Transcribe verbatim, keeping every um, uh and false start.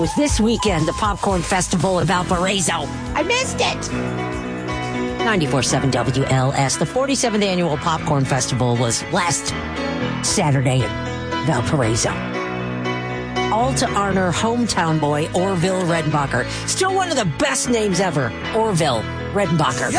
was this weekend, the Popcorn Festival in Valparaiso. I missed it. ninety-four point seven W L S. The forty-seventh Annual Popcorn Festival was last Saturday in Valparaiso. All to honor hometown boy Orville Redenbacher. Still one of the best names ever, Orville Redenbacher.